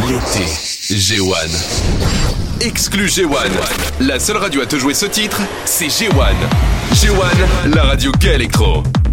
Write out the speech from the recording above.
L'été, G1. Exclu G1. La seule radio à te jouer ce titre, c'est G1. G1, la radio gay électro.